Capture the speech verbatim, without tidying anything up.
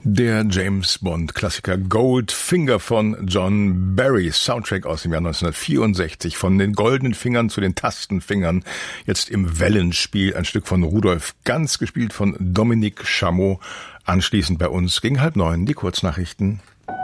Der James-Bond-Klassiker Goldfinger von John Barry, Soundtrack aus dem Jahr neunzehnhundertvierundsechzig, von den goldenen Fingern zu den Tastenfingern, jetzt im Wellenspiel, ein Stück von Rudolf Ganz, gespielt von Dominique Chameau. Anschließend bei uns gegen halb neun die Kurznachrichten.